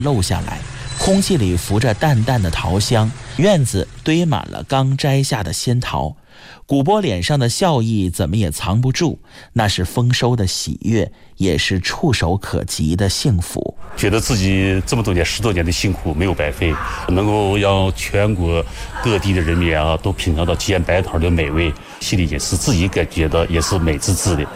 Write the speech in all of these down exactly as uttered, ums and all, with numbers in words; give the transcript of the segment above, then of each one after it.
漏下来，空气里浮着淡淡的桃香，院子堆满了刚摘下的仙桃。古波脸上的笑意怎么也藏不住，那是丰收的喜悦，也是触手可及的幸福。 觉得自己这么多年十多年的辛苦没有白费，能够让全国各地的人民啊都品尝到吉安白桃的美味，心里也是自己感觉到也是美滋滋的。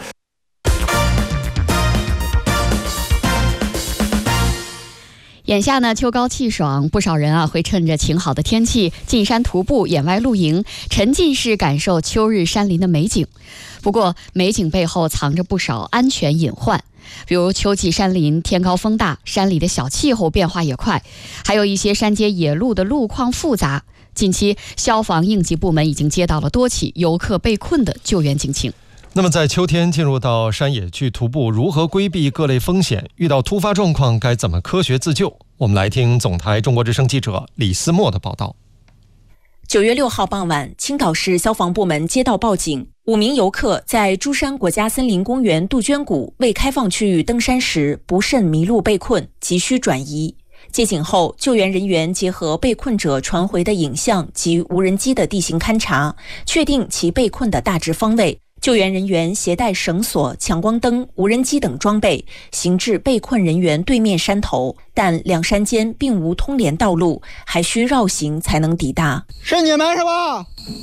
眼下呢，秋高气爽，不少人啊会趁着晴好的天气进山徒步、野外露营，沉浸式感受秋日山林的美景。不过，美景背后藏着不少安全隐患，比如秋季山林天高风大，山里的小气候变化也快，还有一些山间野路的路况复杂。近期，消防应急部门已经接到了多起游客被困的救援警情。 那么在秋天进入到山野去徒步，如何规避各类风险？遇到突发状况该怎么科学自救？我们来听总台中国之声记者李思墨的报道。 九月六号傍晚，青岛市消防部门接到报警，五名游客在珠山国家森林公园杜鹃谷未开放区域登山时不慎迷路被困，急需转移。接警后，救援人员结合被困者传回的影像及无人机的地形勘查，确定其被困的大致方位。救援人员携带绳索、强光灯、无人机等装备，行至被困人员对面山头，但两山间并无通联道路，还需绕行才能抵达。 是你们是吧？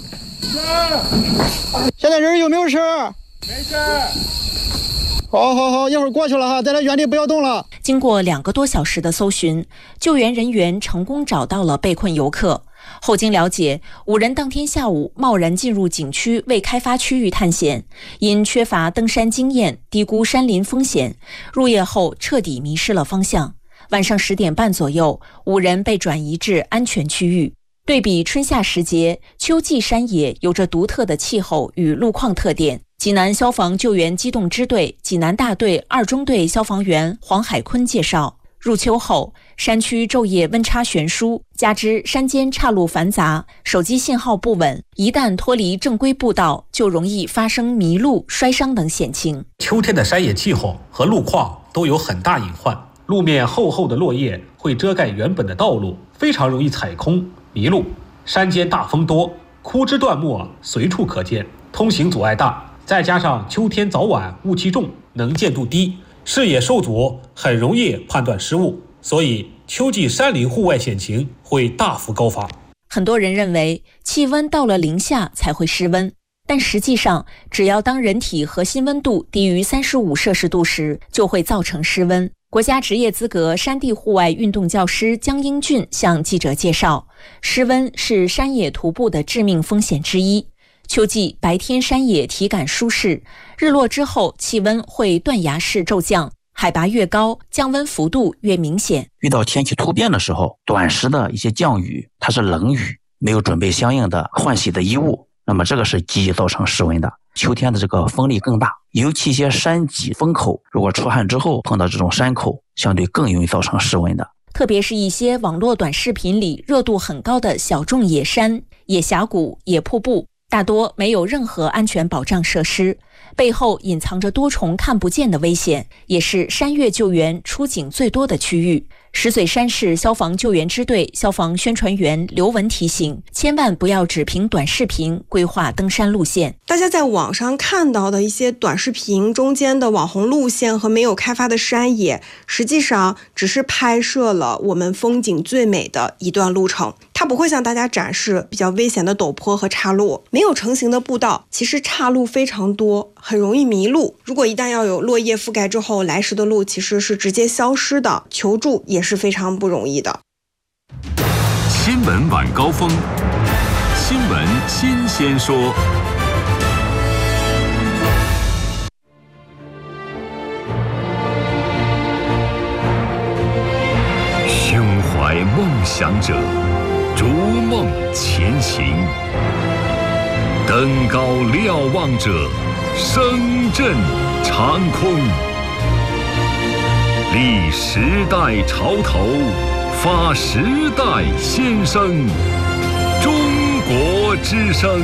是。现在人有没有事？没事。好好好，一会儿过去了哈，在这原地不要动了。 经过两个多小时的搜寻，救援人员成功找到了被困游客。后经了解，五人当天下午贸然进入景区未开发区域探险，因缺乏登山经验，低估山林风险，入夜后彻底迷失了方向。晚上十点半左右，五人被转移至安全区域。对比春夏时节，秋季山野有着独特的气候与路况特点。济南消防救援机动支队济南大队二中队消防员黄海坤介绍，入秋后，山区昼夜温差悬殊，加之山间岔路繁杂，手机信号不稳，一旦脱离正规步道，就容易发生迷路、摔伤等险情。 秋天的山野气候和路况都有很大隐患，路面厚厚的落叶会遮盖原本的道路，非常容易踩空迷路。山间大风多，枯枝断木随处可见，通行阻碍大，再加上秋天早晚雾气重，能见度低，视野受阻，很容易判断失误，所以秋季山林户外险情会大幅高发。 很多人认为气温到了零下才会失温，但实际上，只要当人体核心温度低于三十五摄氏度时，就会造成失温。国家职业资格山地户外运动教师江英俊向记者介绍，失温是山野徒步的致命风险之一。秋季白天山野体感舒适，日落之后气温会断崖式骤降，海拔越高，降温幅度越明显。 遇到天气突变的时候，短时的一些降雨，它是冷雨，没有准备相应的换洗的衣物，那么这个是极易造成失温的。秋天的这个风力更大，尤其一些山脊风口，如果出汗之后碰到这种山口，相对更容易造成失温的。 特别是一些网络短视频里热度很高的小众野山、野峡谷、野瀑布，大多没有任何安全保障设施，背后隐藏着多重看不见的危险，也是山岳救援出警最多的区域。石嘴山市消防救援支队消防宣传员刘文提醒，千万不要只凭短视频规划登山路线。 大家在网上看到的一些短视频中间的网红路线和没有开发的山野，实际上只是拍摄了我们风景最美的一段路程，它不会向大家展示比较危险的陡坡和岔路。没有成型的步道，其实岔路非常多，很容易迷路。如果一旦要有落叶覆盖之后，来时的路其实是直接消失的，求助也是非常不容易的。 新闻晚高峰，新闻新鲜说。胸怀梦想者，逐梦前行；登高瞭望者，声震长空。立时代潮头，发时代先声。中国之声。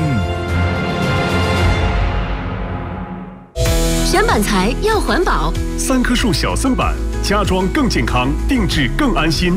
选板材要环保， 三棵树小森板，家装更健康，定制更安心。